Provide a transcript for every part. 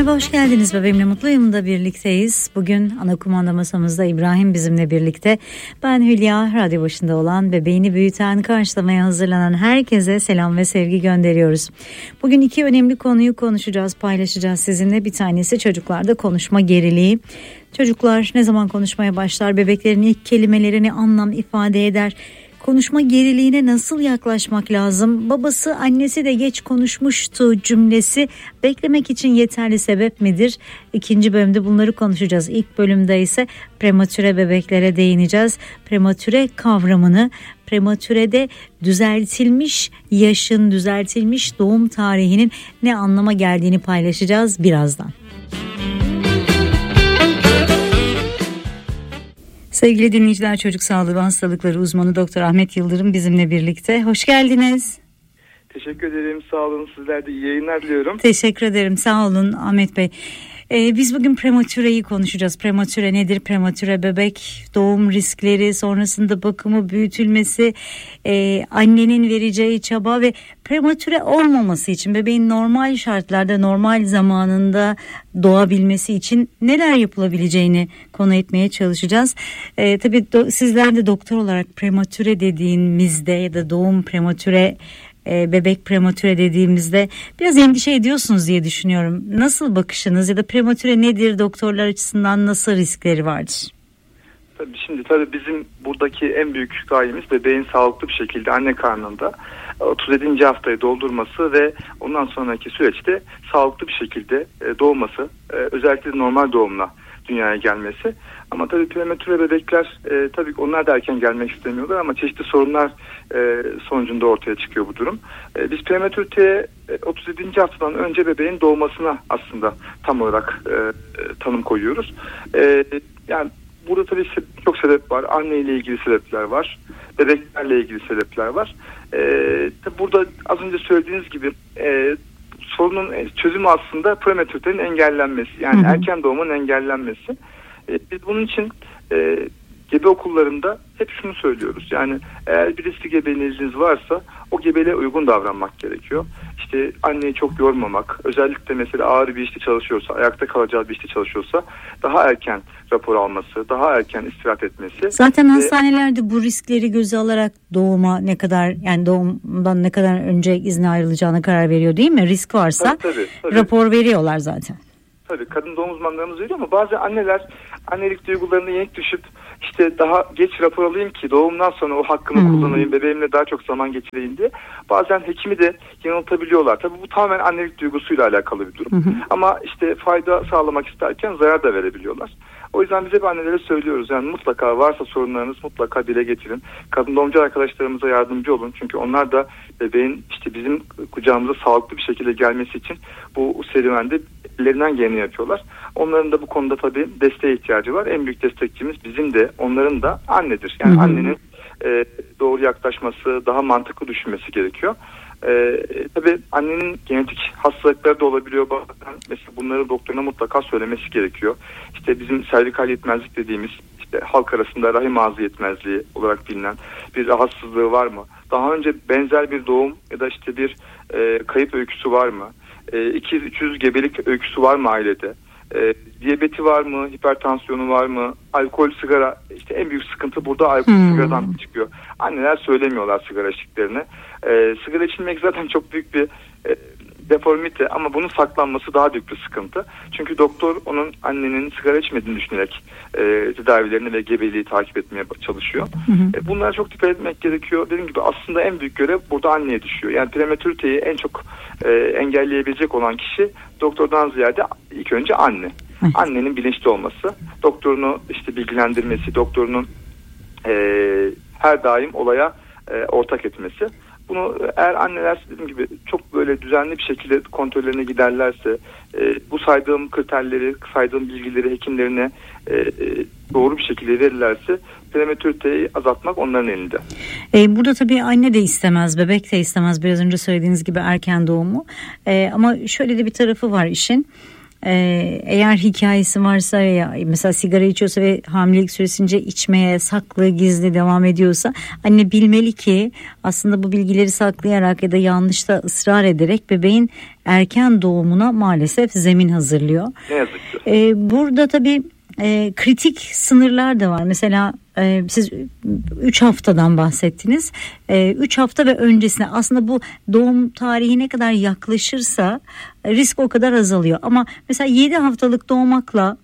Merhaba, hoş geldiniz. Bebeğimle Mutluyum da birlikteyiz. Bugün ana kumanda masamızda İbrahim bizimle birlikte. Ben Hülya, radyo başında olan, bebeğini büyüten, karşılamaya hazırlanan herkese selam ve sevgi gönderiyoruz. Bugün iki önemli konuyu konuşacağız, paylaşacağız sizinle. Bir tanesi çocuklarda konuşma geriliği. Çocuklar ne zaman konuşmaya başlar? Bebeklerin ilk kelimelerini anlam ifade eder. Konuşma geriliğine nasıl yaklaşmak lazım? Babası, annesi de geç konuşmuştu cümlesi beklemek için yeterli sebep midir? İkinci bölümde bunları konuşacağız. İlk bölümde ise prematüre bebeklere değineceğiz. Prematüre kavramını, prematürede düzeltilmiş yaşın, düzeltilmiş doğum tarihinin ne anlama geldiğini paylaşacağız birazdan. Sevgili dinleyiciler, çocuk sağlığı ve hastalıkları uzmanı Doktor Ahmet Yıldırım bizimle birlikte. Hoş geldiniz. Teşekkür ederim. Sağ olun. Sizler de iyi yayınlar diliyorum. Teşekkür ederim. Sağ olun Ahmet Bey. Biz bugün prematüreyi konuşacağız. Prematüre nedir? Prematüre bebek, doğum riskleri, sonrasında bakımı, büyütülmesi, annenin vereceği çaba ve prematüre olmaması için, bebeğin normal şartlarda, normal zamanında doğabilmesi için neler yapılabileceğini konu etmeye çalışacağız. Tabii sizler de doktor olarak prematüre dediğimizde ya da doğum prematüre, bebek prematüre dediğimizde biraz endişe ediyorsunuz diye düşünüyorum. Nasıl bakışınız ya da prematüre nedir, doktorlar açısından nasıl riskleri vardır? Tabii bizim buradaki en büyük gayemiz bebeğin sağlıklı bir şekilde anne karnında 37. haftayı doldurması ve ondan sonraki süreçte sağlıklı bir şekilde doğması, özellikle normal doğumla dünyaya gelmesi. Ama tabii prematüre bebekler tabii onlar da erken gelmek istemiyorlar ama çeşitli sorunlar sonucunda ortaya çıkıyor bu durum. Biz prematüriteye 37. haftadan önce bebeğin doğmasına aslında tam olarak tanım koyuyoruz. Yani burada tabii çok sebep var. Anne ile ilgili sebepler var. Bebeklerle ilgili sebepler var. Burada az önce söylediğiniz gibi sorunun çözümü aslında prematüritenin engellenmesi. Yani erken doğumun engellenmesi. Biz bunun için gebe okullarında hep şunu söylüyoruz. Yani eğer bir riskli gebeliğiniz varsa o gebeliğe uygun davranmak gerekiyor. İşte anneyi çok yormamak, özellikle mesela ağır bir işte çalışıyorsa, ayakta kalacağı bir işte çalışıyorsa daha erken rapor alması, daha erken istirahat etmesi. Zaten hastanelerde bu riskleri göze alarak doğuma ne kadar, yani doğumdan ne kadar önce izne ayrılacağına karar veriyor değil mi? Risk varsa tabii. Rapor veriyorlar zaten. Tabii kadın doğum uzmanlarımız veriyor ama bazen anneler annelik duygularına yenik düşüp işte daha geç rapor alayım ki doğumdan sonra o hakkımı kullanayım, bebeğimle daha çok zaman geçireyim diye. Bazen hekimi de yanıltabiliyorlar. Tabii bu tamamen annelik duygusuyla alakalı bir durum. Ama işte fayda sağlamak isterken zarar da verebiliyorlar. O yüzden biz hep annelere söylüyoruz. Yani mutlaka varsa sorunlarınız mutlaka dile getirin. Kadın doğumcu arkadaşlarımıza yardımcı olun. Çünkü onlar da bebeğin işte bizim kucağımıza sağlıklı bir şekilde gelmesi için bu serüvende ellerinden geleni yapıyorlar. Onların da bu konuda tabii desteğe ihtiyacı var. En büyük destekçimiz bizim de onların da annedir. Yani annenin doğru yaklaşması, daha mantıklı düşünmesi gerekiyor. Tabii annenin genetik hastalıkları da olabiliyor. Mesela bunları doktoruna mutlaka söylemesi gerekiyor. İşte bizim servikal yetmezlik dediğimiz, işte halk arasında rahim ağzı yetmezliği olarak bilinen bir rahatsızlığı var mı? Daha önce benzer bir doğum ya da işte bir kayıp öyküsü var mı? 200-300 gebelik öyküsü var mı ailede? Diyabeti var mı? Hipertansiyonu var mı? Alkol, sigara, işte en büyük sıkıntı burada alkol, sigaradan çıkıyor. Anneler söylemiyorlar sigara içtiklerini. Sigara içilmek zaten çok büyük bir deformite ama bunun saklanması daha büyük bir sıkıntı. Çünkü doktor onun annenin sigara içmediğini düşünerek tedavilerini ve gebeliği takip etmeye çalışıyor. Bunlara çok dikkat etmek gerekiyor. Dediğim gibi aslında en büyük görev burada anneye düşüyor. Yani prematüriteyi en çok engelleyebilecek olan kişi doktordan ziyade ilk önce anne. Annenin bilinçli olması, doktorunu işte bilgilendirmesi, doktorunun her daim olaya ortak etmesi. Bunu eğer anneler dediğim gibi çok böyle düzenli bir şekilde kontrollerine giderlerse, bu saydığım kriterleri, saydığım bilgileri hekimlerine doğru bir şekilde verirlerse prematüriteyi azaltmak onların elinde. Burada tabii anne de istemez, bebek de istemez biraz önce söylediğiniz gibi erken doğumu. Ama şöyle de bir tarafı var işin. eğer hikayesi varsa ya mesela sigara içiyorsa ve hamilelik süresince içmeye saklı gizli devam ediyorsa anne bilmeli ki aslında bu bilgileri saklayarak ya da yanlışta ısrar ederek bebeğin erken doğumuna maalesef zemin hazırlıyor. Ne yazık ki. Burada tabii kritik sınırlar da var. Mesela siz 3 haftadan bahsettiniz. 3 hafta ve öncesine aslında bu doğum tarihi ne kadar yaklaşırsa risk o kadar azalıyor. Ama mesela 7 haftalık doğmakla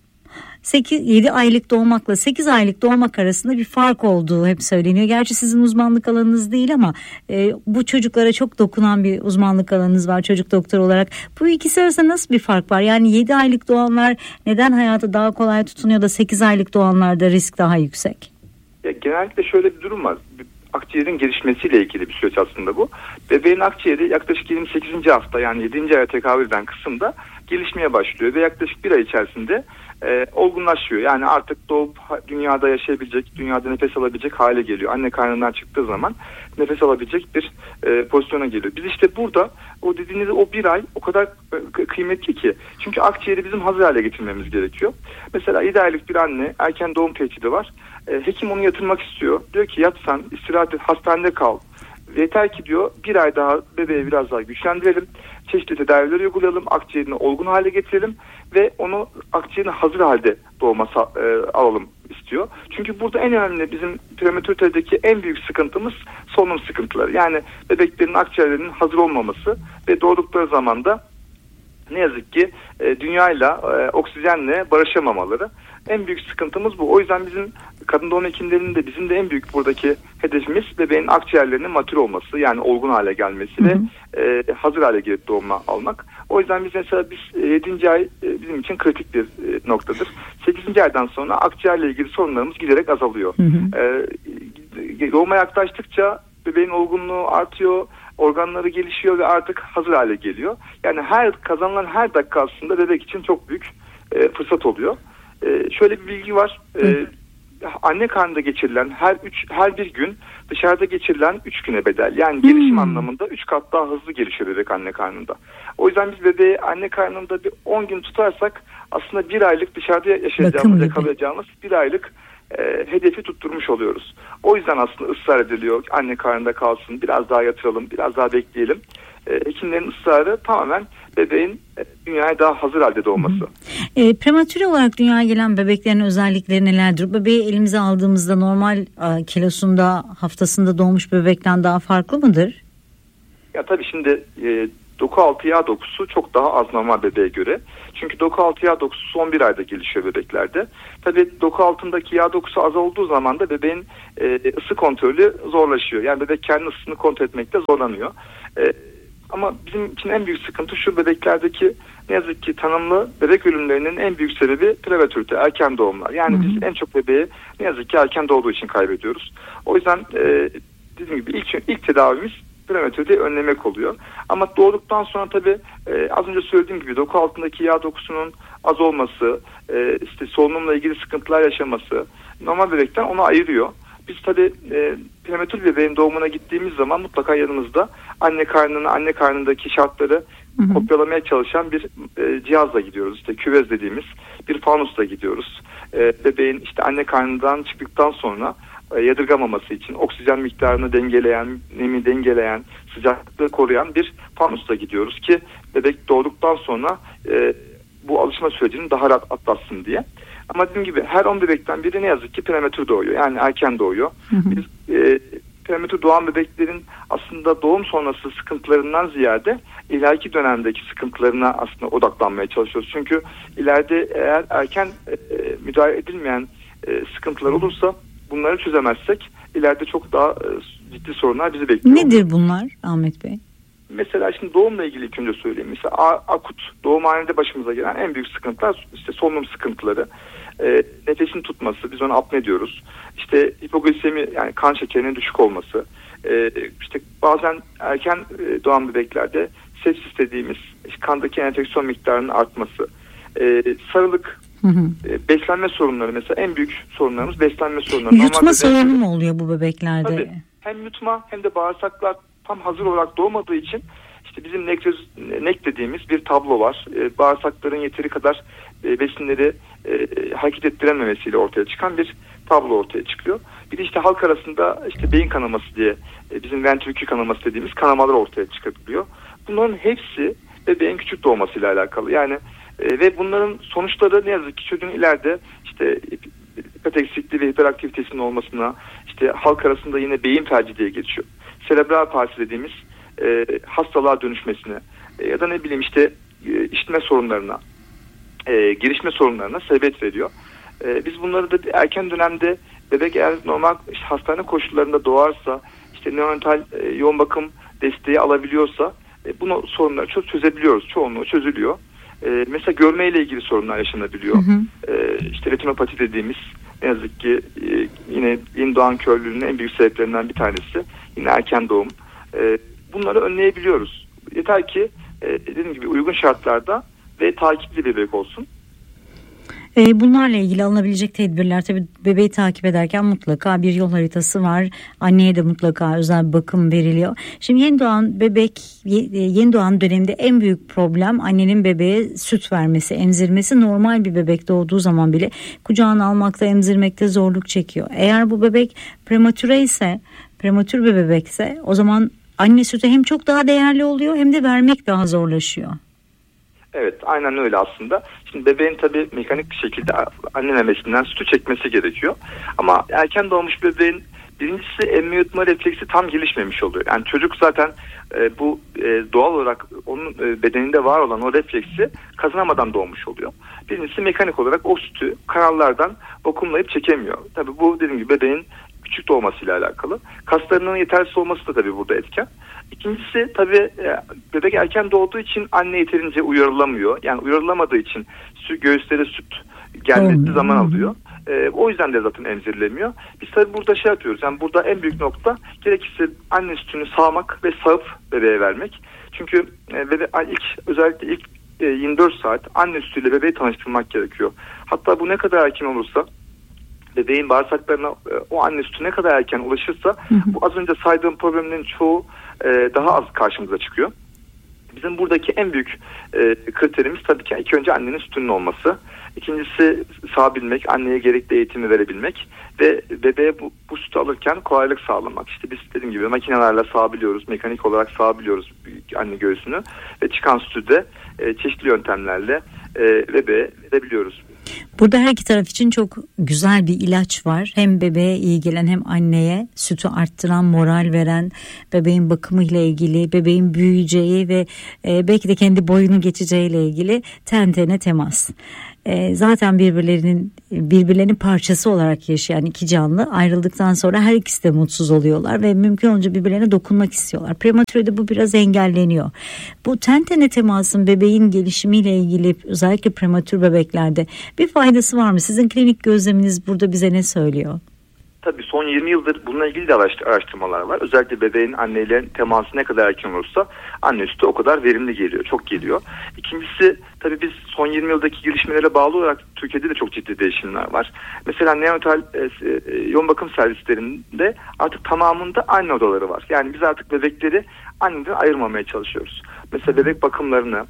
7 aylık doğmakla 8 aylık doğmak arasında bir fark olduğu hep söyleniyor. Gerçi sizin uzmanlık alanınız değil ama bu çocuklara çok dokunan bir uzmanlık alanınız var çocuk doktoru olarak. Bu ikisi arasında nasıl bir fark var? Yani 7 aylık doğanlar neden hayata daha kolay tutunuyor da 8 aylık doğanlarda risk daha yüksek? Genellikle şöyle bir durum var. Akciğerin gelişmesiyle ilgili bir süreç aslında bu. Bebeğin akciğeri yaklaşık 28. hafta yani 7. aya tekabül eden kısımda gelişmeye başlıyor ve yaklaşık 1 ay içerisinde olgunlaşıyor. Yani artık doğup dünyada yaşayabilecek, dünyada nefes alabilecek hale geliyor. Anne karnından çıktığı zaman nefes alabilecek bir pozisyona geliyor. Biz işte burada o dediğiniz o 1 ay o kadar kıymetli ki. Çünkü akciğeri bizim hazır hale getirmemiz gerekiyor. Mesela 7 aylık bir anne erken doğum tehdidi var. Hekim onu yatırmak istiyor. Diyor ki yat sen istirahat et, hastanede kal. Yeter ki diyor 1 ay daha bebeği biraz daha güçlendirelim. Çeşitli tedaviler uygulayalım. Akciğerini olgun hale getirelim. Ve onu akciğerini hazır halde doğuma alalım istiyor. Çünkü burada en önemli bizim prematüritedeki en büyük sıkıntımız solunum sıkıntıları. Yani bebeklerin akciğerlerinin hazır olmaması ve doğdukları zaman da ne yazık ki dünyayla oksijenle barışamamaları. En büyük sıkıntımız bu. O yüzden bizim kadın doğum hekimlerinin de bizim de en büyük buradaki hedefimiz bebeğin akciğerlerinin matür olması yani olgun hale gelmesi ve hazır hale gelip doğuma almak. O yüzden biz mesela 7. ay bizim için kritik bir noktadır. 8. aydan sonra akciğerle ilgili sorunlarımız giderek azalıyor. Doğuma yaklaştıkça bebeğin olgunluğu artıyor, organları gelişiyor ve artık hazır hale geliyor. Yani kazanılan her dakika aslında bebek için çok büyük fırsat oluyor. Şöyle bir bilgi var. Anne karnında geçirilen her bir gün dışarıda geçirilen 3 güne bedel. Yani gelişim anlamında 3 kat daha hızlı gelişiyor bebek anne karnında. O yüzden biz bebeği anne karnında bir 10 gün tutarsak aslında 1 aylık dışarıda yaşayacağımız, yakalayacağımız 1 aylık hedefi tutturmuş oluyoruz. O yüzden aslında ısrar ediliyor. Anne karnında kalsın, biraz daha yatıralım, biraz daha bekleyelim. Hekimlerin ısrarı tamamen bebeğin dünyaya daha hazır halde doğması. Prematüre olarak dünyaya gelen bebeklerin özellikleri nelerdir? Bebeği elimize aldığımızda normal kilosunda, haftasında doğmuş bebekten daha farklı mıdır? Ya tabii şimdi doku altı yağ dokusu çok daha az normal bebeğe göre. Çünkü doku altı yağ dokusu son 1 ayda gelişiyor bebeklerde. Tabii doku altındaki yağ dokusu az olduğu zaman da bebeğin ısı kontrolü zorlaşıyor. Yani bebek kendi ısısını kontrol etmekte zorlanıyor. Ama bizim için en büyük sıkıntı şu bebeklerdeki ne yazık ki tanımlı bebek ölümlerinin en büyük sebebi prematürite, erken doğumlar. Yani biz en çok bebeği ne yazık ki erken doğduğu için kaybediyoruz. O yüzden dediğim gibi ilk tedavimiz prematüriteyi önlemek oluyor. Ama doğduktan sonra tabii az önce söylediğim gibi doku altındaki yağ dokusunun az olması, işte solunumla ilgili sıkıntılar yaşaması normal bebekten onu ayırıyor. Biz tabii prematür bebeğin doğumuna gittiğimiz zaman mutlaka yanımızda anne karnındaki şartları kopyalamaya çalışan bir cihazla gidiyoruz. İşte küvez dediğimiz bir fanusla gidiyoruz. Bebeğin işte anne karnından çıktıktan sonra yadırgamaması için oksijen miktarını dengeleyen, nemi dengeleyen, sıcaklığı koruyan bir fanusla gidiyoruz ki bebek doğduktan sonra bu alışma sürecini daha rahat atlatsın diye. Ama dediğim gibi her 10 bebekten biri ne yazık ki prematür doğuyor. Yani erken doğuyor. Biz prematür doğan bebeklerin aslında doğum sonrası sıkıntılarından ziyade ileriki dönemdeki sıkıntılarına aslında odaklanmaya çalışıyoruz. Çünkü ileride eğer erken müdahale edilmeyen sıkıntılar olursa bunları çözemezsek ileride çok daha ciddi sorunlar bizi bekliyor. Nedir bunlar Ahmet Bey? Mesela şimdi doğumla ilgili ilk önce söyleyeyim. Mesela akut doğumhanede başımıza gelen en büyük sıkıntılar işte solunum sıkıntıları, nefesin tutması, biz ona apne diyoruz. İşte hipoglisemi yani kan şekerinin düşük olması, işte bazen erken doğan bebeklerde sepsis dediğimiz kandaki enfeksiyon miktarının artması, sarılık, beslenme sorunları mesela en büyük sorunlarımız beslenme sorunları. Yutma sorunu mu oluyor bu bebeklerde? Tabii hem yutma hem de bağırsaklar tam hazır olarak doğmadığı için İşte bizim nek dediğimiz bir tablo var. Bağırsakların yeteri kadar besinleri hareket ettirememesiyle ortaya çıkan bir tablo ortaya çıkıyor. Bir de işte halk arasında işte beyin kanaması diye bizim ventrikül kanaması dediğimiz kanamalar ortaya çıkabiliyor. Bunların hepsi bebeğin küçük doğmasıyla alakalı. Yani ve bunların sonuçları ne yazık ki çocuğun ileride işte dikkat eksikliği ve hiperaktivitesinin olmasına, işte halk arasında yine beyin felci diye geçiyor. Serebral palsi dediğimiz hastalığa dönüşmesine ya da ne bileyim işte işitme sorunlarına, gelişme sorunlarına sebebiyet veriyor. Biz bunları da erken dönemde bebek eğer normal işte hastane koşullarında doğarsa, işte neonatal yoğun bakım desteği alabiliyorsa bunu sorunları çok çözebiliyoruz. Çoğunluğu çözülüyor. Mesela görmeyle ilgili sorunlar yaşanabiliyor. İşte retinopati dediğimiz ne yazık ki yine yeni doğan körlüğünün en büyük sebeplerinden bir tanesi yine erken doğum. Bunları önleyebiliyoruz. Yeter ki dediğim gibi uygun şartlarda ve takipli bebek olsun. Bunlarla ilgili alınabilecek tedbirler, tabii bebeği takip ederken mutlaka bir yol haritası var. Anneye de mutlaka özel bir bakım veriliyor. Şimdi yeni doğan döneminde en büyük problem annenin bebeğe süt vermesi, emzirmesi. Normal bir bebek doğduğu zaman bile kucağına almakta, emzirmekte zorluk çekiyor. Eğer bu bebek prematür bir bebekse o zaman anne sütü hem çok daha değerli oluyor hem de vermek daha zorlaşıyor. Evet, aynen öyle aslında. Şimdi bebeğin tabii mekanik bir şekilde anne memesinden sütü çekmesi gerekiyor. Ama erken doğmuş bebeğin birincisi emme yutma refleksi tam gelişmemiş oluyor. Yani çocuk zaten bu doğal olarak onun bedeninde var olan o refleksi kazanamadan doğmuş oluyor. Birincisi mekanik olarak o sütü kanallardan vakumlayıp çekemiyor. Tabii bu dediğim gibi bebeğin küçük doğmasıyla alakalı. Kaslarının yetersiz olması da tabii burada etken. İkincisi tabii bebek erken doğduğu için anne yeterince uyarılamıyor. Yani uyarılamadığı için göğüslere süt gelmesi zaman alıyor. O yüzden de zaten emzirilemiyor. Biz tabii burada şey yapıyoruz. Yani burada en büyük nokta gerekirse anne sütünü sağmak ve sağıp bebeğe vermek. Çünkü özellikle ilk 24 saat anne sütüyle bebeği tanıştırmak gerekiyor. Hatta bu ne kadar erken olursa, bebeğin bağırsaklarına o anne sütü ne kadar erken ulaşırsa bu az önce saydığım problemlerin çoğu daha az karşımıza çıkıyor. Bizim buradaki en büyük kriterimiz tabii ki ilk önce annenin sütünün olması. İkincisi sağabilmek, anneye gerekli eğitimi verebilmek ve bebeğe bu sütü alırken kolaylık sağlamak. İşte biz dediğim gibi makinelerle sağabiliyoruz, mekanik olarak sağabiliyoruz anne göğsünü ve çıkan sütü de çeşitli yöntemlerle bebeğe verebiliyoruz. Burada her iki taraf için çok güzel bir ilaç var. Hem bebeğe iyi gelen hem anneye sütü arttıran, moral veren, bebeğin bakımıyla ilgili, bebeğin büyüyeceği ve belki de kendi boyunu geçeceğiyle ilgili ten tene temas. Zaten birbirlerinin parçası olarak yaşayan iki canlı ayrıldıktan sonra her ikisi de mutsuz oluyorlar ve mümkün olunca birbirlerine dokunmak istiyorlar. Prematürde bu biraz engelleniyor. Bu ten tene temasın bebeğin gelişimiyle ilgili özellikle prematür bebeklerde bir faydası var mı? Sizin klinik gözleminiz burada bize ne söylüyor? Tabii son 20 yıldır bununla ilgili de araştırmalar var. Özellikle bebeğin anneyle teması ne kadar erken olursa anne sütü o kadar verimli geliyor, çok geliyor. İkincisi tabii biz son 20 yıldaki gelişmelere bağlı olarak Türkiye'de de çok ciddi değişimler var. Mesela neonatal yoğun bakım servislerinde artık tamamında anne odaları var. Yani biz artık bebekleri anneden ayırmamaya çalışıyoruz. Mesela bebek bakımlarını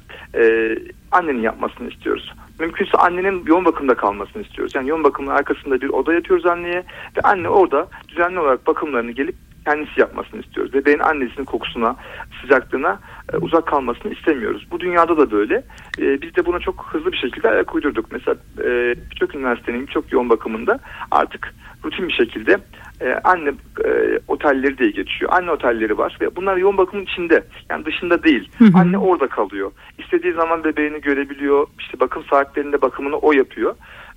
annenin yapmasını istiyoruz. Mümkünse annenin yoğun bakımda kalmasını istiyoruz. Yani yoğun bakımın arkasında bir oda yapıyoruz anneye ve anne orada düzenli olarak bakımlarını gelip kendisi yapmasını istiyoruz. Bebeğin annesinin kokusuna, sıcaklığına uzak kalmasını istemiyoruz. Bu dünyada da böyle. Biz de buna çok hızlı bir şekilde ayak uydurduk. Mesela birçok üniversitenin birçok yoğun bakımında artık rutin bir şekilde anne otelleri diye geçiyor. Anne otelleri var ve bunlar yoğun bakımın içinde, yani dışında değil. Anne orada kalıyor. İstediği zaman bebeğini görebiliyor. İşte bakım saatlerinde bakımını o yapıyor.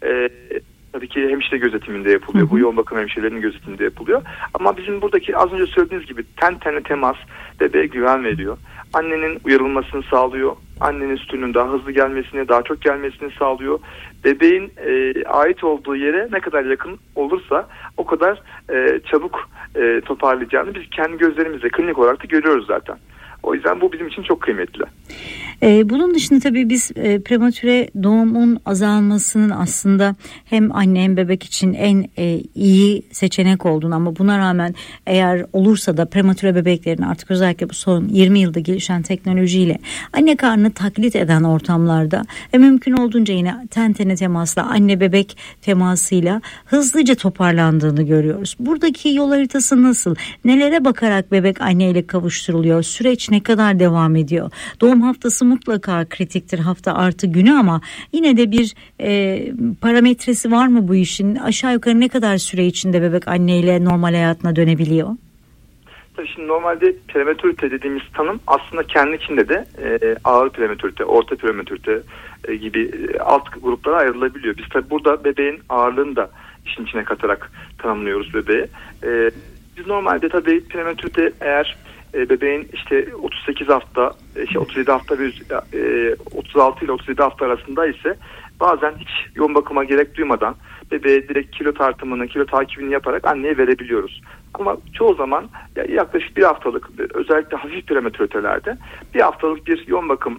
Tabii ki hemşire gözetiminde yapılıyor. Bu yoğun bakım hemşirelerinin gözetiminde yapılıyor. Ama bizim buradaki az önce söylediğiniz gibi ten tene temas bebeğe güven veriyor. Annenin uyarılmasını sağlıyor. Annenin sütünün daha hızlı gelmesini, daha çok gelmesini sağlıyor. Bebeğin ait olduğu yere ne kadar yakın olursa o kadar çabuk toparlayacağını biz kendi gözlerimizle klinik olarak da görüyoruz zaten. O yüzden bu bizim için çok kıymetli. Bunun dışında tabii biz prematüre doğumun azalmasının aslında hem anne hem bebek için en iyi seçenek olduğunu, ama buna rağmen eğer olursa da prematüre bebeklerin artık özellikle bu son 20 yılda gelişen teknolojiyle anne karnını taklit eden ortamlarda ve mümkün olduğunca yine ten tene temasla, anne bebek temasıyla hızlıca toparlandığını görüyoruz. Buradaki yol haritası nasıl? Nelere bakarak bebek anneyle kavuşturuluyor? Süreç ne kadar devam ediyor? Doğum haftası mutlaka kritiktir, hafta artı günü, ama yine de bir parametresi var mı bu işin? Aşağı yukarı ne kadar süre içinde bebek anneyle normal hayatına dönebiliyor? Şimdi normalde prematürite dediğimiz tanım aslında kendi içinde de ağır prematürite, orta prematürite gibi alt gruplara ayrılabiliyor. Biz tabi burada bebeğin ağırlığını da işin içine katarak tanımlıyoruz bebeği. Biz normalde tabi prematürite eğer bebeğin işte 38 hafta, 37 hafta ve 36 ile 37 hafta arasında ise bazen hiç yoğun bakıma gerek duymadan bebeğe direkt kilo tartımını, kilo takibini yaparak anneye verebiliyoruz. Ama çoğu zaman yaklaşık bir haftalık, özellikle hafif prematüritelerde bir haftalık bir yoğun bakım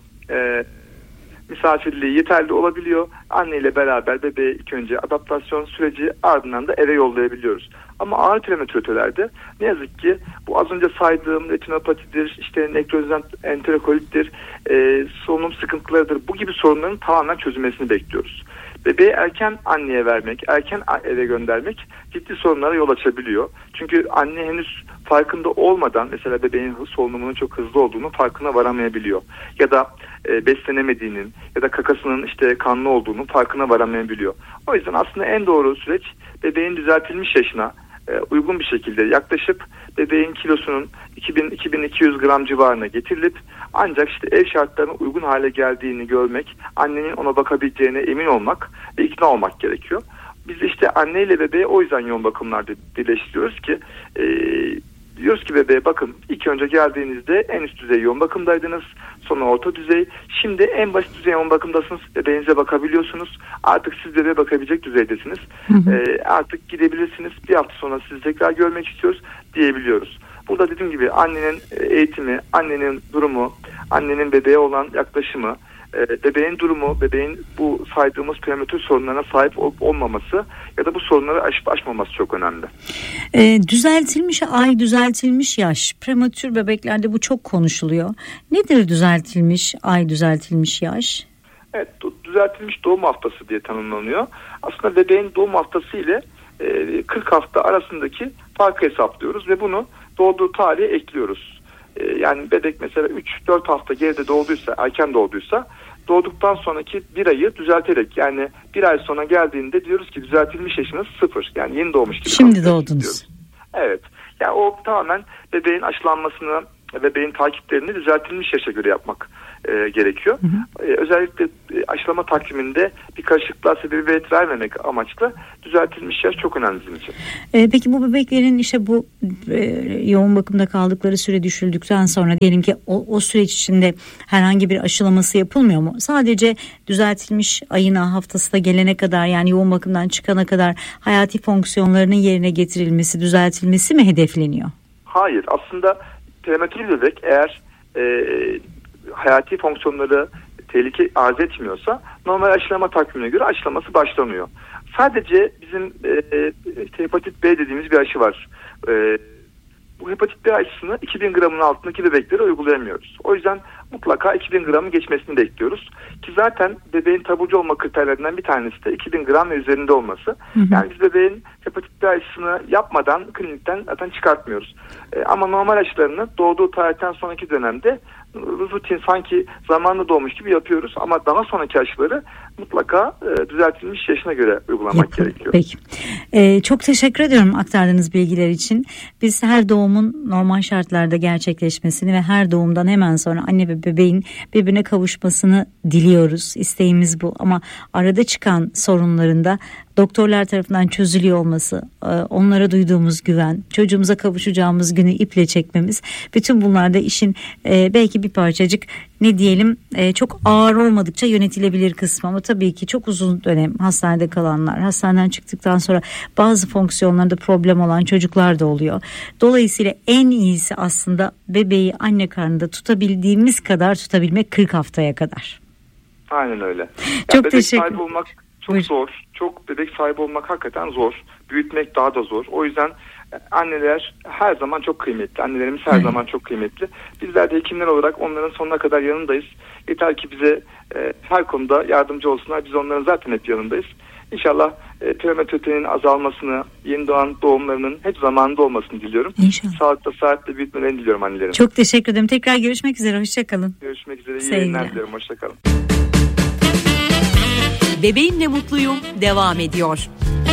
misafirliği yeterli olabiliyor. Anne ile beraber bebeğe ilk önce adaptasyon süreci, ardından da eve yollayabiliyoruz. Ama ağır prematüritelerde ne yazık ki bu az önce saydığım retinopatidir, işte nekrozan enterokolittir, solunum sıkıntılarıdır, bu gibi sorunların tamamen çözülmesini bekliyoruz. Bebeği erken anneye vermek, erken eve göndermek ciddi sorunlara yol açabiliyor. Çünkü anne henüz farkında olmadan mesela bebeğin solunumunun çok hızlı olduğunu farkına varamayabiliyor. Ya da beslenemediğinin ya da kakasının işte kanlı olduğunun farkına varamayabiliyor. O yüzden aslında en doğru süreç bebeğin düzeltilmiş yaşına uygun bir şekilde yaklaşıp bebeğin kilosunun 2000-2200 gram civarına getirilip ancak işte ev şartlarına uygun hale geldiğini görmek, annenin ona bakabileceğine emin olmak ve ikna olmak gerekiyor. Biz işte anneyle bebeğe o yüzden yoğun bakımlarda birleştiriyoruz ki diyoruz ki bebeğe bakın, ilk önce geldiğinizde en üst düzey yoğun bakımdaydınız, sonra orta düzey, şimdi en basit düzey yoğun bakımdasınız, bebeğinize bakabiliyorsunuz, artık siz bebeğe bakabilecek düzeydesiniz, artık gidebilirsiniz, bir hafta sonra sizi tekrar görmek istiyoruz diyebiliyoruz. Burada dediğim gibi annenin eğitimi, annenin durumu, annenin bebeğe olan yaklaşımı, bebeğin durumu, bebeğin bu saydığımız prematür sorunlarına sahip olup olmaması ya da bu sorunları aşıp aşmaması çok önemli. Düzeltilmiş ay, düzeltilmiş yaş. Prematür bebeklerde bu çok konuşuluyor. Nedir düzeltilmiş ay, düzeltilmiş yaş? Evet, düzeltilmiş doğum haftası diye tanımlanıyor. Aslında bebeğin doğum haftası ile 40 hafta arasındaki farkı hesaplıyoruz ve bunu doğduğu tarihe ekliyoruz. Yani bebek mesela 3-4 hafta geride doğduysa, erken doğduysa doğduktan sonraki bir ayı düzelterek, yani bir ay sonra geldiğinde diyoruz ki düzeltilmiş yaşınız 0. Yani yeni doğmuş gibi. Şimdi doğdunuz. Diyoruz. Evet. Yani o tamamen bebeğin aşılanmasını, bebeğin takiplerini düzeltilmiş yaşa göre yapmak gerekiyor. Özellikle aşılama takviminde bir karışıklığa sebebiyet vermemek amaçlı düzeltilmiş yaş çok önemli bizim için. Peki bu bebeklerin işte bu yoğun bakımda kaldıkları süre düşüldükten sonra diyelim ki o süreç içinde herhangi bir aşılaması yapılmıyor mu? Sadece düzeltilmiş ayına, haftasına gelene kadar, yani yoğun bakımdan çıkana kadar hayati fonksiyonlarının yerine getirilmesi, düzeltilmesi mi hedefleniyor? Hayır, aslında prematür bebek eğer hayati fonksiyonları tehlike arz etmiyorsa normal aşılama takvimine göre aşılaması başlanıyor. Sadece bizim hepatit B dediğimiz bir aşı var. Bu hepatit B aşısını 2000 gramın altındaki bebeklere uygulayamıyoruz. O yüzden mutlaka 2000 gramı geçmesini bekliyoruz. Ki zaten bebeğin taburcu olma kriterlerinden bir tanesi de 2000 gram ve üzerinde olması. Yani biz bebeğin hepatit B aşısını yapmadan klinikten zaten çıkartmıyoruz. Ama normal aşılarını doğduğu tarihten sonraki dönemde rutin, sanki zamanında doğmuş gibi yapıyoruz. Ama daha sonraki aşıları mutlaka düzeltilmiş yaşına göre uygulamak gerekiyor. Peki. Çok teşekkür ediyorum aktardığınız bilgiler için. Biz her doğumun normal şartlarda gerçekleşmesini ve her doğumdan hemen sonra anne ve bebeğin birbirine kavuşmasını diliyoruz. İsteğimiz bu. Ama arada çıkan sorunların da doktorlar tarafından çözülüyor olması, onlara duyduğumuz güven, çocuğumuza kavuşacağımız günü iple çekmemiz, bütün bunlar da işin belki bir parçacık ne diyelim çok ağır olmadıkça yönetilebilir kısmı, ama tabii ki çok uzun dönem hastanede kalanlar, hastaneden çıktıktan sonra bazı fonksiyonlarda problem olan çocuklar da oluyor. Dolayısıyla en iyisi aslında bebeği anne karnında tutabildiğimiz kadar tutabilmek 40 haftaya kadar. Aynen öyle. Çok bebek teşekkür sahibi olmak çok zor. Çok bebek sahibi olmak hakikaten zor. Büyütmek daha da zor. O yüzden anneler her zaman çok kıymetli. Annelerimiz her zaman çok kıymetli. Bizler de hekimler olarak onların sonuna kadar yanındayız. Yeter ki bize her konuda yardımcı olsunlar. Biz onların zaten hep yanındayız. İnşallah prematüritenin azalmasını, yeni doğan doğumlarının hep zamanında olmasını diliyorum. İnşallah. Sağlıkla, saatle büyütmelerini diliyorum annelerin. Çok teşekkür ederim. Tekrar görüşmek üzere. Hoşçakalın. Görüşmek üzere. İyi yayınlar diliyorum. Hoşçakalın. Bebeğimle mutluyum devam ediyor.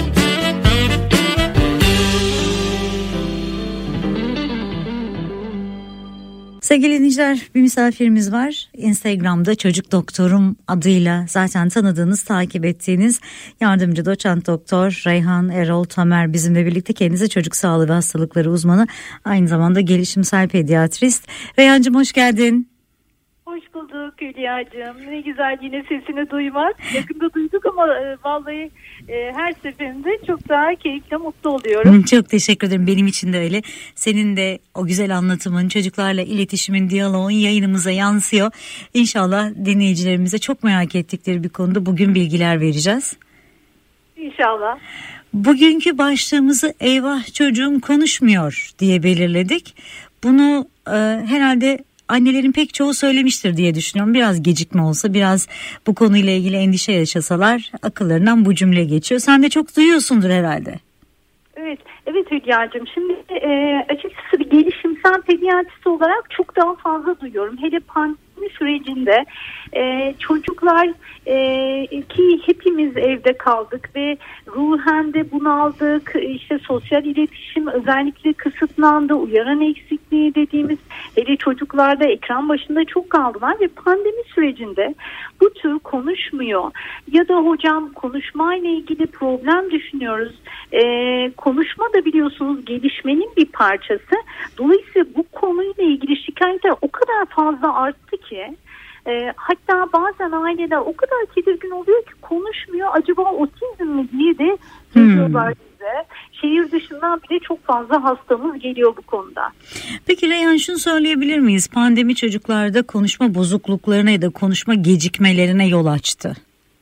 Sevgili dinleyiciler, bir misafirimiz var. Instagram'da Çocuk Doktorum adıyla zaten tanıdığınız, takip ettiğiniz yardımcı doçent doktor Reyhan Erol Tamer bizimle birlikte. Kendisi çocuk sağlığı ve hastalıkları uzmanı, aynı zamanda gelişimsel pediatrist. Reyhancığım hoş geldin. Hoş bulduk Hülya'cığım. Ne güzel yine sesini duymak. Yakında duyduk ama vallahi her seferinde çok daha keyifle, mutlu oluyorum. Çok teşekkür ederim. Benim için de öyle. Senin de o güzel anlatımın, çocuklarla iletişimin, diyaloğun yayınımıza yansıyor. İnşallah dinleyicilerimize çok merak ettikleri bir konuda bugün bilgiler vereceğiz. İnşallah. Bugünkü başlığımızı eyvah çocuğum konuşmuyor diye belirledik. Bunu herhalde annelerin pek çoğu söylemiştir diye düşünüyorum. Biraz gecikme olsa, biraz bu konuyla ilgili endişe yaşasalar akıllarından bu cümle geçiyor. Sen de çok duyuyorsundur herhalde. Evet Hülya'cığım. Şimdi açıkçası bir gelişimsel pediatrist olarak çok daha fazla duyuyorum. Hele pandemi sürecinde çocuklar ki hepimiz evde kaldık ve ruhen de bunaldık. İşte sosyal iletişim özellikle kısıtlandı. Uyaran eksikliği dediğimiz, hele çocuklarda ekran başında çok kaldılar ve pandemi sürecinde bu tür konuşmuyor ya da hocam konuşmayla ilgili problem düşünüyoruz. Konuşma da biliyorsunuz gelişmenin bir parçası. Dolayısıyla bu konuyla ilgili şikayetler o kadar fazla arttı ki hatta bazen aileler o kadar tedirgin oluyor ki konuşmuyor. Acaba otizm mi diye de geliyorlar bize. Şehir dışından bile çok fazla hastamız geliyor bu konuda. Peki Reyhan, şunu söyleyebilir miyiz? Pandemi çocuklarda konuşma bozukluklarına ya da konuşma gecikmelerine yol açtı.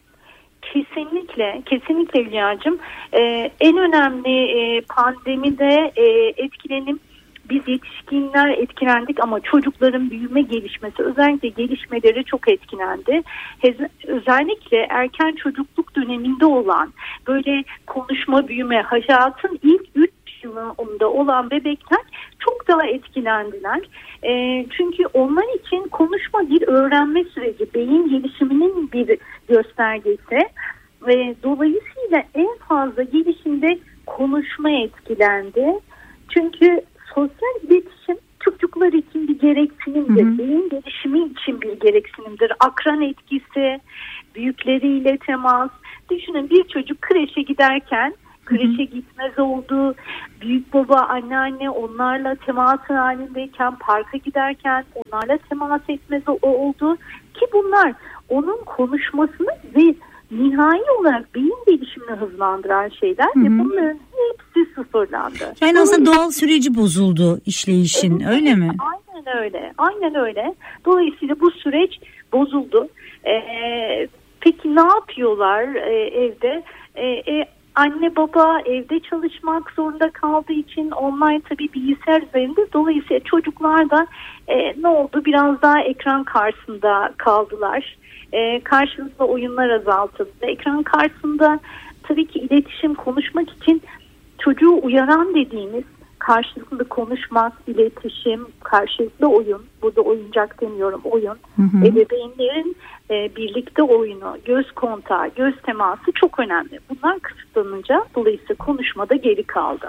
Kesinlikle Hülya'cığım. En önemli pandemide etkilenim, biz yetişkinler etkilendik ama çocukların büyüme gelişmesi, özellikle gelişmeleri çok etkilendi. Özellikle erken çocukluk döneminde olan böyle konuşma, büyüme, hayatın ilk 3 yılında olan bebekler çok daha etkilendiler. Çünkü onlar için konuşma bir öğrenme süreci, beyin gelişiminin bir göstergesi. Dolayısıyla en fazla gelişimde konuşma etkilendi. Çünkü sosyal iletişim çocuklar için bir gereksinimdir. Beyin gelişimi için bir gereksinimdir. Akran etkisi, büyükleriyle temas. Düşünün, bir çocuk kreşe giderken kreşe gitmez oldu. Büyük baba, anneanne onlarla temas halindeyken, parka giderken onlarla temas etmez oldu. Ki bunlar onun konuşmasını ve nihai olarak beyin gelişimini hızlandıran şeyler ve bunların hepsi sıfırlandı. Yani aslında doğal süreci bozuldu işleyişin, evet, öyle mi? Aynen öyle. Dolayısıyla bu süreç bozuldu. Peki ne yapıyorlar evde? Anne baba evde çalışmak zorunda kaldığı için online tabii bilgisayar üzerinde. Dolayısıyla çocuklar da ne oldu? Biraz daha ekran karşısında kaldılar. Karşılıklı oyunlar azaltıldı. Ekran karşısında tabii ki iletişim, konuşmak için çocuğu uyaran dediğimiz karşılıklı konuşmak, iletişim, karşılıklı oyun, burada oyuncak demiyorum, oyun, ebeveynlerin birlikte oyunu, göz kontağı, göz teması çok önemli. Bunlar kısıtlanınca dolayısıyla konuşmada geri kaldı.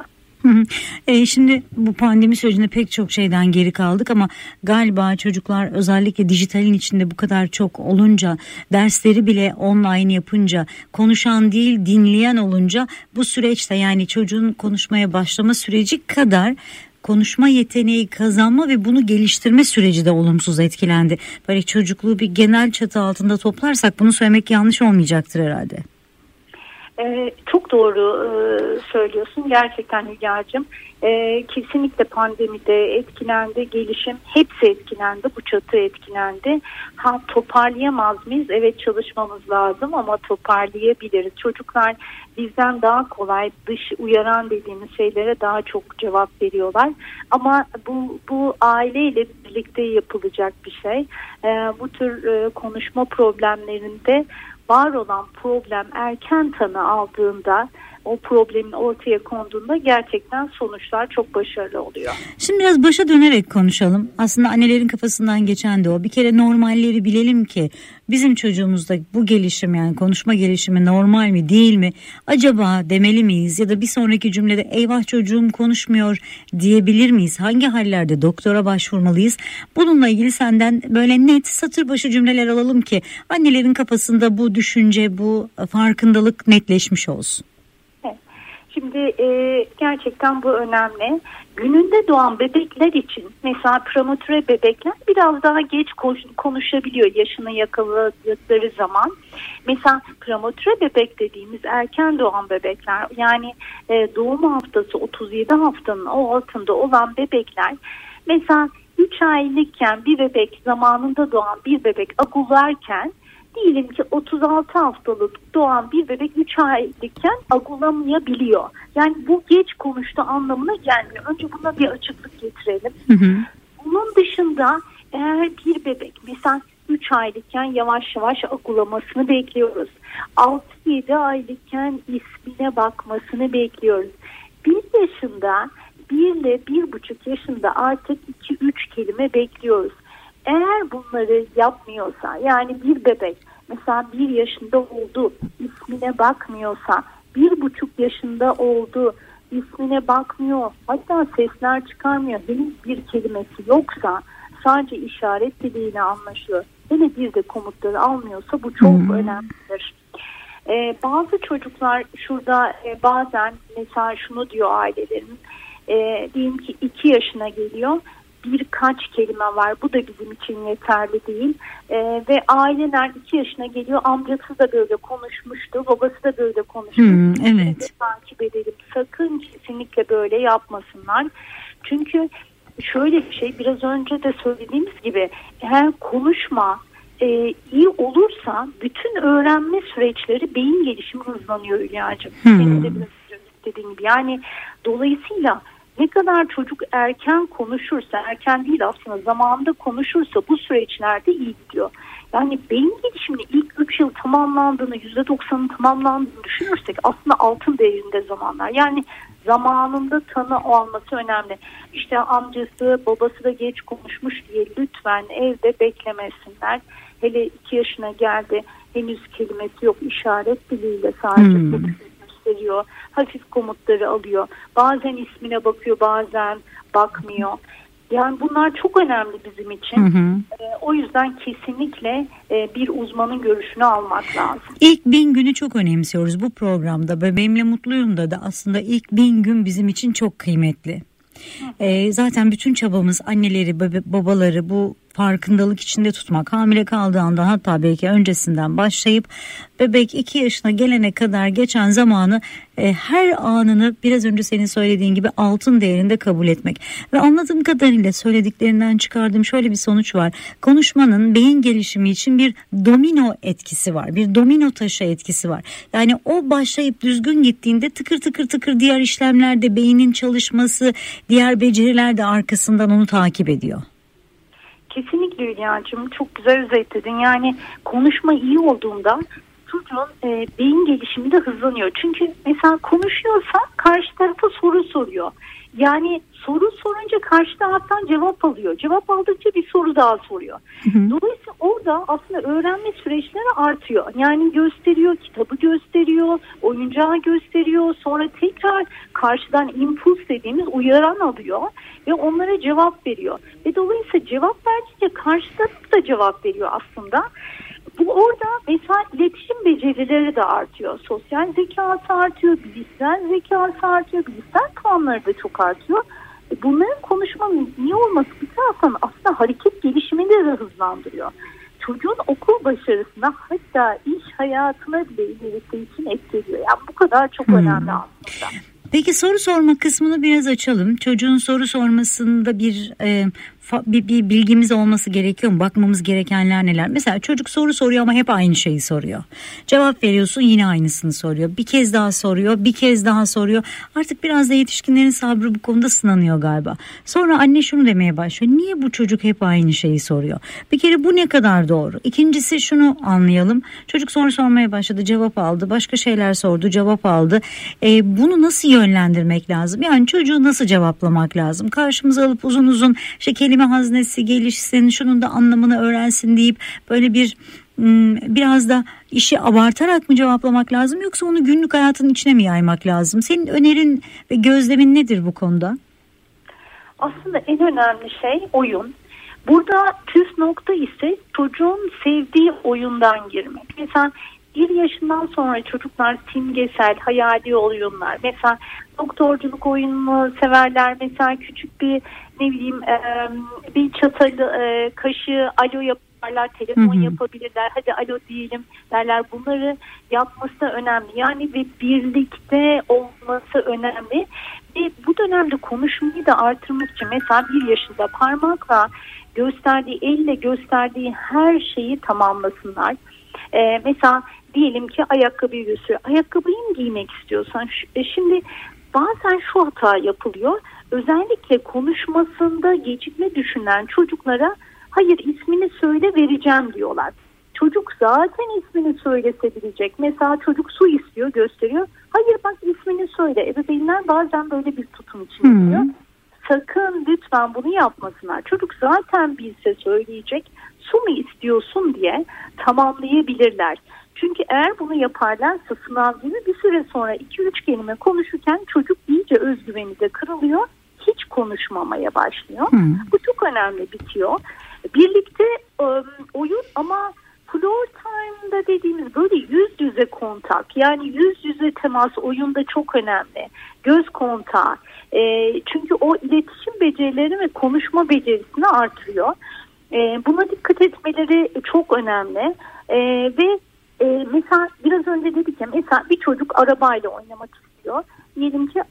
Şimdi bu pandemi sürecinde pek çok şeyden geri kaldık ama galiba çocuklar özellikle dijitalin içinde bu kadar çok olunca, dersleri bile online yapınca, konuşan değil dinleyen olunca bu süreçte, yani çocuğun konuşmaya başlama süreci kadar konuşma yeteneği kazanma ve bunu geliştirme süreci de olumsuz etkilendi. Böyle çocukluğu bir genel çatı altında toplarsak bunu söylemek yanlış olmayacaktır herhalde. Çok doğru söylüyorsun gerçekten Hülya'cığım. Kesinlikle pandemide etkilendi, gelişim hepsi etkilendi, bu çatı etkilendi. Toparlayamaz mıyız? Evet, çalışmamız lazım ama toparlayabiliriz. Çocuklar bizden daha kolay dış uyaran dediğimiz şeylere daha çok cevap veriyorlar. Ama bu aileyle birlikte yapılacak bir şey. Bu tür konuşma problemlerinde var olan problem erken tanı aldığında, o problemin ortaya konduğunda gerçekten sonuçlar çok başarılı oluyor. Şimdi biraz başa dönerek konuşalım. Aslında annelerin kafasından geçen de o. Bir kere normalleri bilelim ki bizim çocuğumuzda bu gelişim, yani konuşma gelişimi normal mi değil mi? Acaba demeli miyiz? Ya da bir sonraki cümlede eyvah çocuğum konuşmuyor diyebilir miyiz? Hangi hallerde doktora başvurmalıyız? Bununla ilgili senden böyle net satır başı cümleler alalım ki annelerin kafasında bu düşünce, bu farkındalık netleşmiş olsun. Şimdi gerçekten bu önemli. Gününde doğan bebekler için mesela prematüre bebekler biraz daha geç konuşabiliyor yaşını yakaladıkları zaman. Mesela prematüre bebek dediğimiz erken doğan bebekler, yani doğum haftası 37 haftanın o altında olan bebekler, mesela 3 aylıkken bir bebek, zamanında doğan bir bebek agularken, diyelim ki 36 haftalık doğan bir bebek 3 aylıkken agulamayabiliyor. Yani bu geç konuştu anlamına gelmiyor. Önce buna bir açıklık getirelim. Bunun dışında eğer bir bebek mesela 3 aylıkken yavaş yavaş agulamasını bekliyoruz. 6-7 aylıkken ismine bakmasını bekliyoruz. 1 yaşında, 1 ile 1,5 yaşında artık 2-3 kelime bekliyoruz. Eğer bunları yapmıyorsa, yani bir bebek mesela 1 yaşında oldu, ismine bakmıyorsa, 1,5 yaşında oldu, ismine bakmıyor, hatta sesler çıkarmıyor, henüz bir kelimesi yoksa, sadece işaret diliyle anlaşılıyor, hele bir de komutları almıyorsa bu çok önemlidir. Bazı çocuklar şurada bazen mesela şunu diyor ailelerin, diyelim ki 2 yaşına geliyor, birkaç kelime var. Bu da bizim için yeterli değil. Ve aileler 2 yaşına geliyor. Amcası da böyle konuşmuştu. Babası da böyle konuşmuştu. Evet. Takip edelim. Sakın kesinlikle böyle yapmasınlar. Çünkü şöyle bir şey, biraz önce de söylediğimiz gibi, eğer konuşma iyi olursa bütün öğrenme süreçleri, beyin gelişimi hızlanıyor Hülya'cığım. Senin de biraz dediğin gibi. Yani dolayısıyla ne kadar çocuk erken konuşursa, erken değil aslında zamanında konuşursa bu süreçlerde iyi gidiyor. Yani beyin gelişiminin ilk 3 yıl tamamlandığını, %90'ın tamamlandığını düşünürsek aslında altın değerinde zamanlar. Yani zamanında tanı alması önemli. İşte amcası, babası da geç konuşmuş diye lütfen evde beklemesinler. Hele 2 yaşına geldi, henüz kelimesi yok, işaret diliyle sadece gösteriyor. Hafif komutları alıyor. Bazen ismine bakıyor, bazen bakmıyor. Yani bunlar çok önemli bizim için. O yüzden kesinlikle bir uzmanın görüşünü almak lazım. İlk 1000 günü çok önemsiyoruz bu programda. Bebeğimle mutluyum da aslında ilk 1000 gün bizim için çok kıymetli. Zaten bütün çabamız anneleri, babaları bu farkındalık içinde tutmak, hamile kaldığı anda, hatta belki öncesinden başlayıp bebek 2 yaşına gelene kadar geçen zamanı, her anını biraz önce senin söylediğin gibi altın değerinde kabul etmek. Ve anladığım kadarıyla söylediklerinden çıkardığım şöyle bir sonuç var. Konuşmanın beyin gelişimi için bir domino etkisi var. Bir domino taşı etkisi var. Yani o başlayıp düzgün gittiğinde tıkır tıkır tıkır diğer işlemlerde beynin çalışması, diğer beceriler de arkasından onu takip ediyor. Kesinlikle Hülya'cığım, çok güzel özetledin. Yani konuşma iyi olduğunda çocuğun beyin gelişimi de hızlanıyor. Çünkü mesela konuşuyorsa karşı tarafa soru soruyor. Yani soru sorunca karşı taraftan cevap alıyor. Cevap aldıkça bir soru daha soruyor. Dolayısıyla orada aslında öğrenme süreçleri artıyor. Yani gösteriyor, kitabı gösteriyor, oyuncağı gösteriyor. Sonra tekrar karşıdan impuls dediğimiz uyaran alıyor ve onlara cevap veriyor. Ve dolayısıyla cevap verdikçe karşı taraf da cevap veriyor aslında. Bu orada mesela iletişim becerileri de artıyor. Sosyal zekası artıyor, bilişsel zekası artıyor, bilişsel puanları da çok artıyor. Bunların konuşmanın iyi olması bir taraftan aslında hareket gelişimini de hızlandırıyor. Çocuğun okul başarısına, hatta iş hayatına bile ilerisi için etki ediyor. Yani bu kadar çok önemli aslında. Peki soru sorma kısmını biraz açalım. Çocuğun soru sormasında bir bilgimiz olması gerekiyor mu? Bakmamız gerekenler neler? Mesela çocuk soru soruyor ama hep aynı şeyi soruyor. Cevap veriyorsun, yine aynısını soruyor. Bir kez daha soruyor, bir kez daha soruyor. Artık biraz da yetişkinlerin sabrı bu konuda sınanıyor galiba. Sonra anne şunu demeye başlıyor. Niye bu çocuk hep aynı şeyi soruyor? Bir kere bu ne kadar doğru? İkincisi şunu anlayalım. Çocuk soru sormaya başladı, cevap aldı. Başka şeyler sordu, cevap aldı. Bunu nasıl yönlendirmek lazım? Yani çocuğu nasıl cevaplamak lazım? Karşımıza alıp uzun uzun kelime haznesi gelişsin, şunun da anlamını öğrensin deyip böyle biraz da işi abartarak mı cevaplamak lazım, yoksa onu günlük hayatın içine mi yaymak lazım? Senin önerin ve gözlemin nedir bu konuda? Aslında en önemli şey oyun. Burada püf nokta ise çocuğun sevdiği oyundan girmek. Mesela 1 yaşından sonra çocuklar simgesel, hayali oyunlar. Mesela doktorculuk oyununu severler. Mesela küçük bir bir çatalı kaşığı alo yaparlar, telefon yapabilirler. Hadi alo diyelim derler. Bunları yapması da önemli. Yani ve birlikte olması önemli. Ve bu dönemde konuşmayı da artırmak için mesela 1 yaşında parmakla gösterdiği, elle gösterdiği her şeyi tamamlasınlar. Mesela diyelim ki ayakkabıyı gösteriyor. Ayakkabıyı mı giymek istiyorsan? Şimdi bazen şu hata yapılıyor. Özellikle konuşmasında gecikme düşünen çocuklara hayır ismini söyle vereceğim diyorlar. Çocuk zaten ismini söylese bilecek. Mesela çocuk su istiyor, gösteriyor. Hayır bak ismini söyle. Ebeveynler bazen böyle bir tutum için diyor. Sakın lütfen bunu yapmasınlar. Çocuk zaten bilse söyleyecek. Su mu istiyorsun diye tamamlayabilirler. Çünkü eğer bunu yaparlarsa sınav gibi bir süre sonra 2-3 kelime konuşurken çocuk iyice özgüveni de kırılıyor. Hiç konuşmamaya başlıyor. Bu çok önemli, bitiyor. Birlikte oyun ama floor time'da dediğimiz böyle yüz yüze kontak, yani yüz yüze temas oyunda çok önemli. Göz kontağı. Çünkü o iletişim becerilerini ve konuşma becerisini artırıyor. Buna dikkat etmeleri çok önemli. Ve mesela biraz önce dedik ya, mesela bir çocuk arabayla oynamak istiyor. Diyelim ki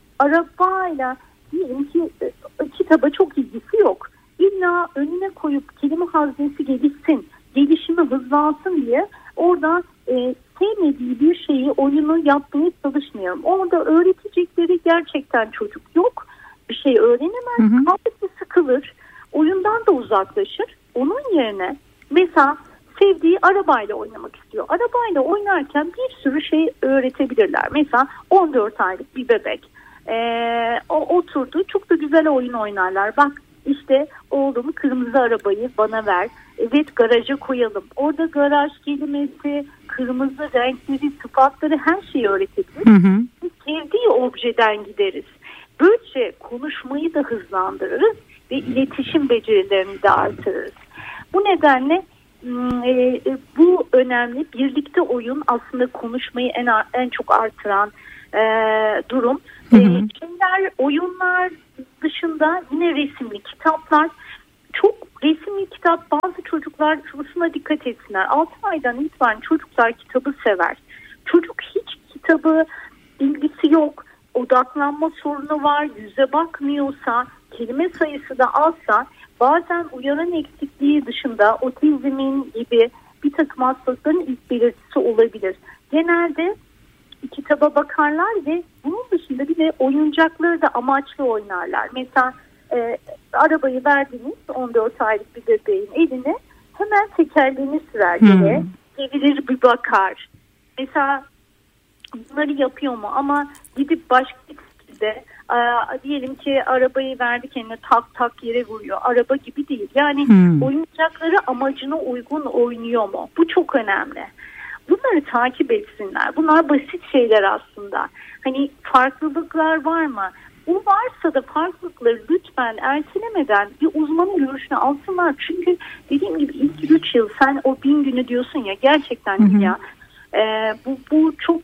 kitaba çok ilgisi yok. İlla önüne koyup kelime haznesi gelişsin, gelişimi hızlansın diye orada sevmediği bir şeyi, oyunu yapmaya çalışmayalım. Orada öğretecekleri gerçekten çocuk yok. Bir şey öğrenemez, kalbisi sıkılır, oyundan da uzaklaşır. Onun yerine mesela sevdiği arabayla oynamak istiyor. Arabayla oynarken bir sürü şey öğretebilirler. Mesela 14 aylık bir bebek o oturdu, çok da güzel oyun oynarlar. Bak işte oğlum kırmızı arabayı bana ver. Evet, garaja koyalım. Orada garaj kelimesi, kırmızı renkleri, sıfatları, her şeyi öğretebilir. Sevdiği objeden gideriz. Böylece konuşmayı da hızlandırırız ve iletişim becerilerini de artırırız. Bu nedenle bu önemli. Birlikte oyun aslında konuşmayı en çok artıran durum. Oyunlar dışında yine resimli kitaplar. Çok resimli kitap, bazı çocuklar şuna dikkat etsinler. 6 aydan itibaren çocuklar kitabı sever. Çocuk hiç kitabı ilgisi yok, odaklanma sorunu var, yüze bakmıyorsa, kelime sayısı da azsa, bazen uyaran eksikliği dışında otizmin gibi bir takım hastalıkların ilk belirtisi olabilir. Genelde kitaba bakarlar ve bunun dışında bir de oyuncakları da amaçlı oynarlar. Mesela arabayı verdiniz 14 aylık bir bebeğin eline, hemen tekerleğini sürer yere, çevirir bir bakar. Mesela bunları yapıyor mu, ama gidip başka bir şekilde Diyelim ki arabayı verdik eline, tak tak yere vuruyor. Araba gibi değil. Yani oyuncakları amacına uygun oynuyor mu? Bu çok önemli. Bunları takip etsinler. Bunlar basit şeyler aslında. Hani farklılıklar var mı? Bu varsa da farklılıkları lütfen ertelemeden bir uzmanın görüşünü alsınlar. Çünkü dediğim gibi ilk 3 yıl sen o 1000 günü diyorsun ya, gerçekten ya bu çok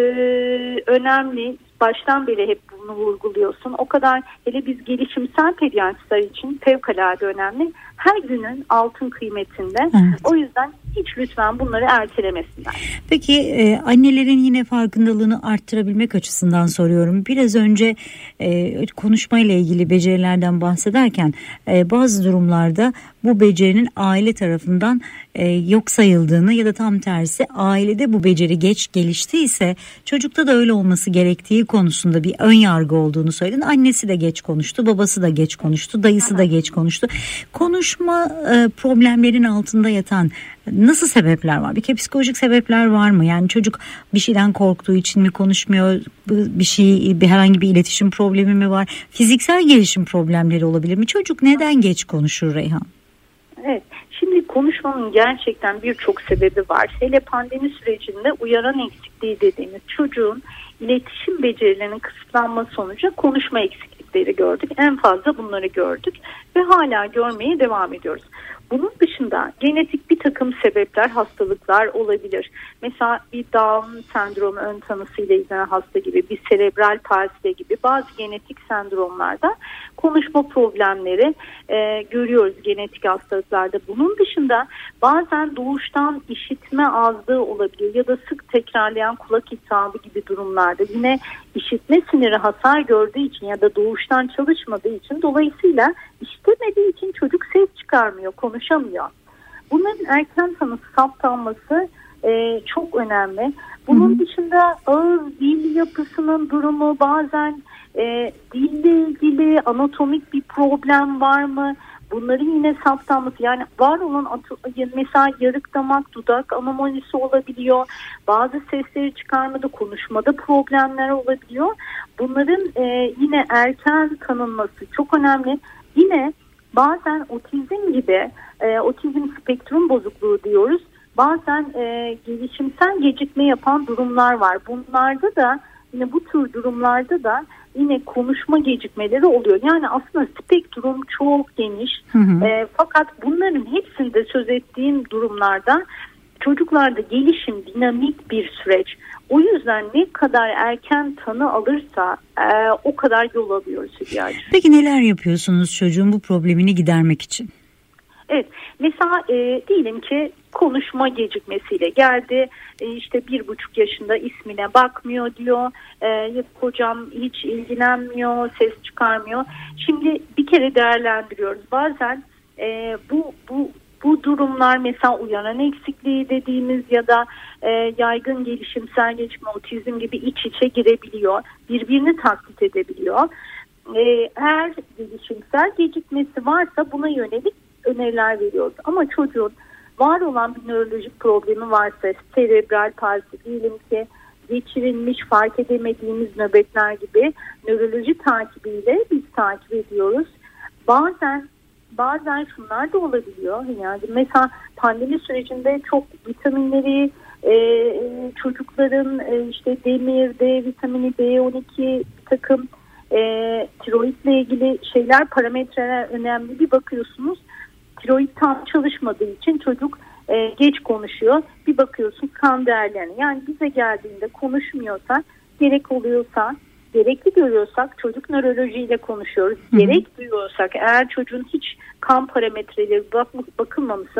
önemli. Baştan beri hep bunu vurguluyorsun. O kadar, hele biz gelişimsel pediatristler için fevkalade önemli. Her günün altın kıymetinde. Evet. O yüzden hiç lütfen bunları ertelemesinler. Peki annelerin yine farkındalığını arttırabilmek açısından soruyorum. Biraz önce konuşmayla ilgili becerilerden bahsederken bazı durumlarda bu becerinin aile tarafından yok sayıldığını ya da tam tersi ailede bu beceri geç geliştiyse çocukta da öyle olması gerektiği konusunda bir ön yargı olduğunu söyledin. Annesi de geç konuştu, babası da geç konuştu, dayısı da geç konuştu. Konuşma problemlerin altında yatan nasıl sebepler var? Bir kere psikolojik sebepler var mı? Yani çocuk bir şeyden korktuğu için mi konuşmuyor? Herhangi bir iletişim problemi mi var? Fiziksel gelişim problemleri olabilir mi? Çocuk neden geç konuşur Reyhan? Evet. Şimdi konuşmanın gerçekten birçok sebebi var. Hele pandemi sürecinde uyaran eksikliği dediğimiz çocuğun iletişim becerilerinin kısıtlanması sonucu konuşma eksiklikleri gördük. En fazla bunları gördük ve hala görmeye devam ediyoruz. Bunun dışında genetik bir takım sebepler, hastalıklar olabilir. Mesela bir Down sendromu ön tanısıyla izlenen hasta gibi, bir serebral palsi gibi bazı genetik sendromlarda konuşma problemleri görüyoruz genetik hastalıklarda. Bunun dışında bazen doğuştan işitme azlığı olabiliyor ya da sık tekrarlayan kulak iltihabı gibi durumlarda yine işitme siniri hasar gördüğü için ya da doğuştan çalışmadığı için, dolayısıyla işitemediği için çocuk ses çıkarmıyor, konuşamıyor. Bunların erken tanısı, saptanması çok önemli. Bunun dışında ağız, dil yapısının durumu, bazen dille ilgili anatomik bir problem var mı? Bunların yine saptanması, yani var olan mesela yarık damak, dudak anomalisi olabiliyor. Bazı sesleri çıkarmada, konuşmada problemler olabiliyor. Bunların yine erken tanınması çok önemli. Yine bazen otizm gibi, otizm spektrum bozukluğu diyoruz. Bazen gelişimsel gecikme yapan durumlar var. Bunlarda da yine, bu tür durumlarda da yine konuşma gecikmeleri oluyor. Yani aslında spektrum çok geniş. Fakat bunların hepsinde söz ettiğim durumlarda çocuklarda gelişim dinamik bir süreç. O yüzden ne kadar erken tanı alırsa o kadar yol alıyoruz Hülya'cığım. Peki neler yapıyorsunuz çocuğun bu problemini gidermek için? Evet, mesela diyelim ki konuşma gecikmesiyle geldi, işte 1,5 yaşında ismine bakmıyor diyor, hocam hiç ilgilenmiyor, ses çıkarmıyor. Şimdi bir kere değerlendiriyoruz. Bazen bu durumlar mesela uyaran eksikliği dediğimiz ya da yaygın gelişimsel gelişme, otizm gibi iç içe girebiliyor, birbirini taklit edebiliyor. Eğer gelişimsel gecikmesi varsa buna yönelik öneriler veriyoruz. Ama çocuğun var olan bir nörolojik problemi varsa, serebral palsi diyelim ki, geçirilmiş fark edemediğimiz nöbetler gibi nöroloji takibiyle biz takip ediyoruz. Bazen şunlar da olabiliyor. Yani mesela pandemi sürecinde çok vitaminleri, çocukların işte demir, D vitamini, B12, bir takım tiroidle ilgili şeyler, parametreler önemli. Bir bakıyorsunuz tiroid tam çalışmadığı için çocuk geç konuşuyor. Bir bakıyorsun kan değerlerini, yani bize geldiğinde konuşmuyorsa, gerek oluyorsa, gerekli görüyorsak çocuk nörolojiyle konuşuyoruz. Gerek duyuyorsak, eğer çocuğun hiç kan parametreleri bakılmamışsa